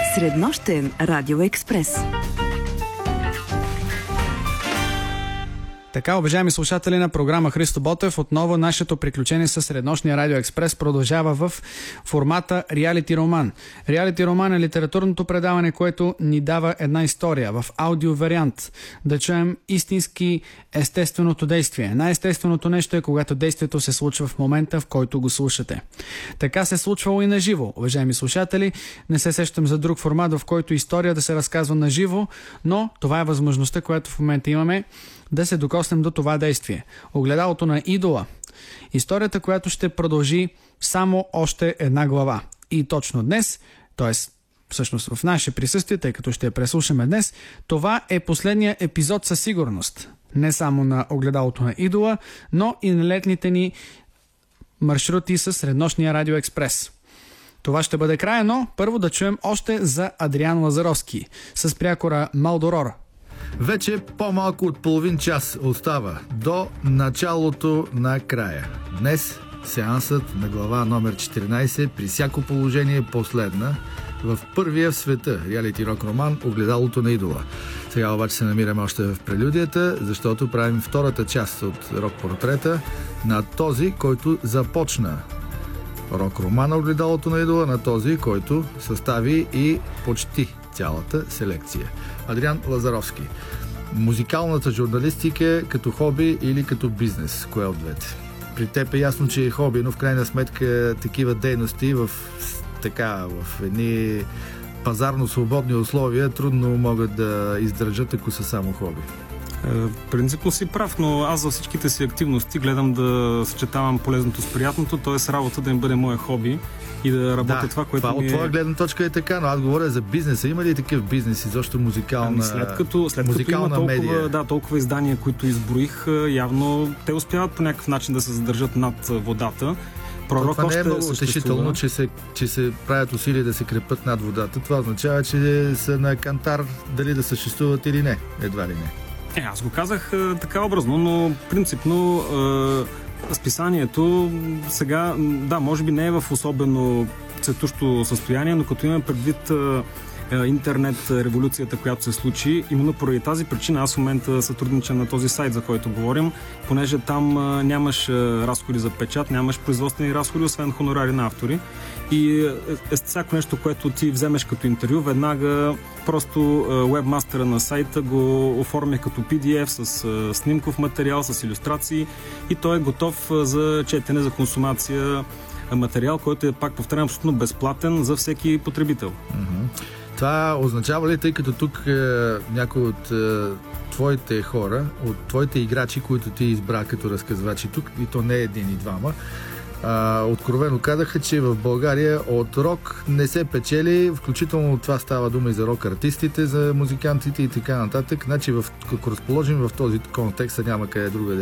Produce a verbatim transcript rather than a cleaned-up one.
Среднощен радиоекспрес. Така, уважаеми слушатели на програма Христо Ботев, отново нашето приключение с Среднощния радиоекспрес продължава в формата реалити роман. Реалити роман е литературното предаване, което ни дава една история в аудио вариант. Да чуем истински естественото действие. Най-естественото нещо е, когато действието се случва в момента, в който го слушате. Така се случвало и на живо, уважаеми слушатели. Не се сещам за друг формат, в който история да се разказва на живо, но това е възможността, която в момента имаме, да се докоснем до това действие. Огледалото на идола. Историята, която ще продължи само още една глава. И точно днес, т.е. всъщност в наше присъствие, тъй като ще я преслушаме днес, това е последният епизод със сигурност. Не само на огледалото на идола, но и на летните ни маршрути с Среднощния радиоекспрес. Това ще бъде края, но първо да чуем още за Адриан Лазаровски с прякора Малдорор. Вече по-малко от половин час остава до началото на края. Днес сеансът на глава номер четиринайсет при всяко положение последна в първия в света реалити рок роман "Огледалото на идола". Сега обаче се намираме още в прелюдията, защото правим втората част от рок-портрета на този, който започна рок-романа "Огледалото на идола", на този, който състави и почти цялата селекция. Адриан Лазаровски. Музикалната журналистика като хоби или като бизнес? Кое от двете? При теб е ясно, че е хоби, но в крайна сметка такива дейности в, така, в едни пазарно свободни условия трудно могат да издържат, ако са само хоби. Принципно си прав, но аз за всичките си активности гледам да съчетавам полезното с приятното, т.е. работа да им бъде мое хоби и да работя да, това, което това ми е... от твоя гледна точка е така, но аз говоря за бизнеса. Има ли такъв бизнес, изобщо музикална, ами след като, след като има толкова, да, толкова издания, които изброих, явно те успяват по някакъв начин да се задържат над водата. Пророк това не е много утешително, че се, че се правят усилия да се крепат над водата. Това означава, че са на кантар дали да съществуват или не. Едва ли не. Е, аз го казах е, така образно, но принципно е, списанието сега, да, може би не е в особено цветущо състояние, но като имаме предвид е, интернет революцията, която се случи, именно поради тази причина аз в момента сътрудничам на този сайт, за който говорим, понеже там а, нямаш а, разходи за печат, нямаш производствени разходи, освен хонорари на автори. И е, е, всяко нещо, което ти вземеш като интервю, веднага просто уебмастера на сайта го оформя като пи ди еф с а, снимков материал, с илюстрации и той е готов а, за четене, за консумация материал, който е, пак повтарям, абсолютно безплатен за всеки потребител. Mm-hmm. Това означава ли, тъй като тук е, някой от е, твоите хора, от твоите играчи, които ти избра като разказвачи тук, и то не е един и двама, а, откровено казаха, че в България от рок не се печели, включително това става дума и за рок артистите, за музикантите и така нататък. Значи, в, ако разположим в този контекст, няма къде друга да